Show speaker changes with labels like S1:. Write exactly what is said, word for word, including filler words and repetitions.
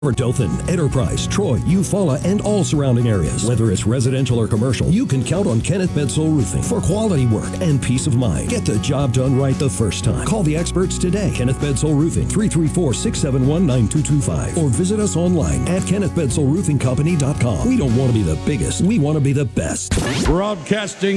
S1: For Dothan, Enterprise, Troy, Eufaula, and all surrounding areas. Whether it's residential or commercial, you can count on Kenneth Bedsole Roofing for quality work and peace of mind. Get the job done right the first time. Call the experts today. Kenneth Bedsole Roofing, three three four, six seven one, nine two two five. Or visit us online at kenneth bedsole roofing company dot com. We don't want to be the biggest. We want to be the best.
S2: Broadcasting